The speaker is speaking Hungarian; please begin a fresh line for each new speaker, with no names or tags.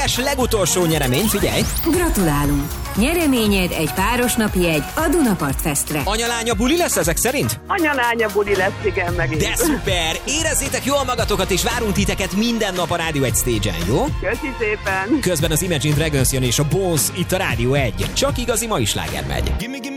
adás legutolsó nyeremény, figyelj!
Gratulálunk! Nyereményed egy párosnapi jegy a Dunapart Festre.
Anya-lánya buli lesz ezek szerint?
Anya-lánya buli lesz, igen, megint.
De szuper! Érezzétek jól magatokat, és várunk titeket minden nap a Rádió 1 stage-en, jó?
Köszi szépen!
Közben az Imagine Dragons jön és a Bones itt a Rádió 1. Csak igazi mai sláger megy.